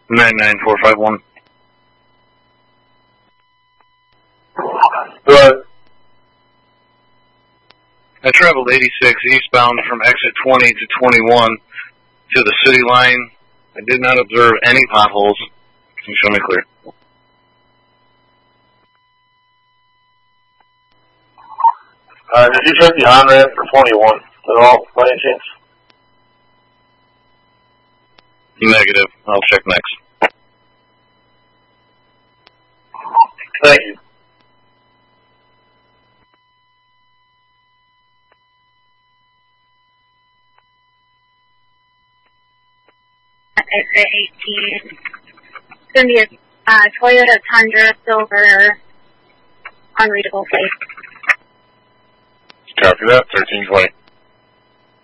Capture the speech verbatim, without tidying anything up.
nine nine four five one. Right. I traveled eighty-six eastbound from exit twenty to twenty-one to the city line. I did not observe any potholes. Can you show me clear? Uh, did you check the on-ramp for twenty-one at all, by any chance? Negative. I'll check next. Thank you. Exit eighteen. It's going to be a uh, Toyota Tundra Silver unreadable plate. Copy that, thirteen twenty.